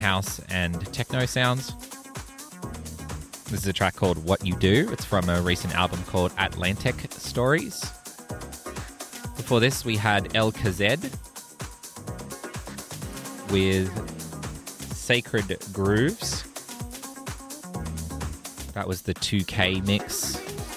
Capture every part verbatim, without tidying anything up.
house and techno sounds. This is a track called What You Do. It's from a recent album called Atlantic Stories. Before this, we had El Kazed with Sacred Grooves. That was the two K mix.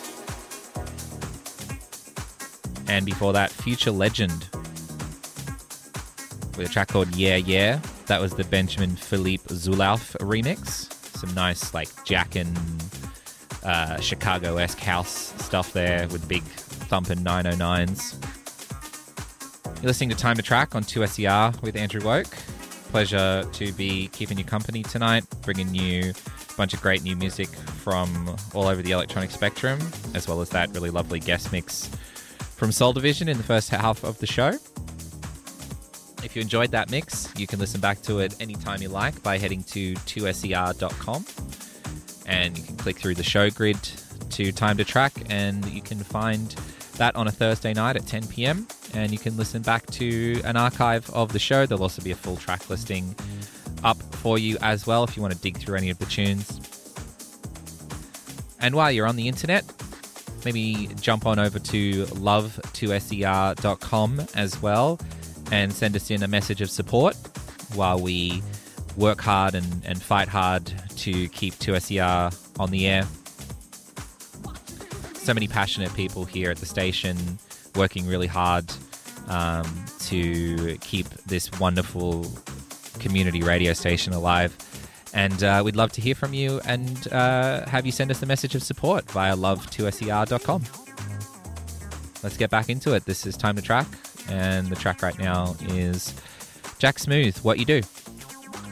And before that, Future Legend with a track called Yeah Yeah. That was the Benjamin Philippe Zulauf remix. Some nice, like, Jack and uh, Chicago-esque house stuff there with big thumping nine oh nines. You're listening to Time to Track on two S E R with Andrew Woke. Pleasure to be keeping you company tonight, bringing you a bunch of great new music from all over the electronic spectrum, as well as that really lovely guest mix from Soul Division in the first half of the show. If you enjoyed that mix, you can listen back to it anytime you like by heading to two S E R dot com, and you can click through the show grid to Time to Track, and you can find that on a Thursday night at ten p.m, and you can listen back to an archive of the show. There'll also be a full track listing up for you as well if you want to dig through any of the tunes. And while you're on the internet, maybe jump on over to love two S E R dot com as well and send us in a message of support while we work hard and, and fight hard to keep two S E R on the air. So many passionate people here at the station working really hard um, to keep this wonderful community radio station alive. And uh, we'd love to hear from you and uh, have you send us a message of support via love two S E R dot com. Let's get back into it. This is Time to Track, and the track right now is Jack Smooth, What You Do.